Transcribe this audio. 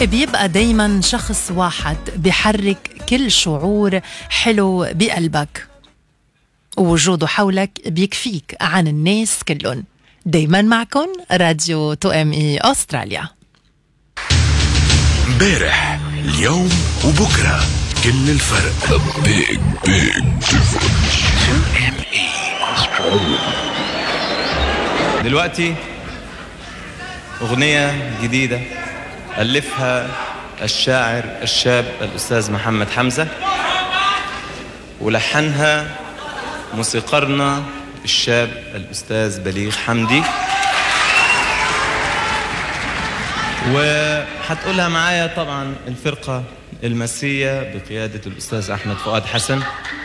بيبقى دايما شخص واحد بيحرك كل شعور حلو بقلبك، ووجوده حولك بيكفيك عن الناس كلهم. دايما معكم راديو توأمي أستراليا. امبارح اليوم وبكرة كل الفرق. Big difference. توأمي أستراليا. دلوقتي أغنية جديدة ألفها الشاعر الشاب الأستاذ محمد حمزة، ولحنها موسيقارنا الشاب الأستاذ بليغ حمدي، وحتقولها معايا طبعا الفرقة المسية بقيادة الأستاذ أحمد فؤاد حسن.